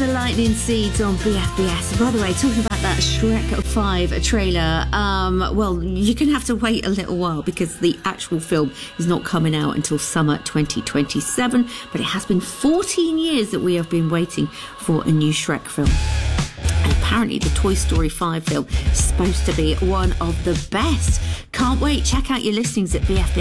the Lightning Seeds on BFBS. By the way, talking about that Shrek 5 trailer, well, you're going to have to wait a little while because the actual film is not coming out until summer 2027, but it has been 14 years that we have been waiting for a new Shrek film. And apparently the Toy Story 5 film is supposed to be one of the best. Can't wait. Check out your listings at BFBS.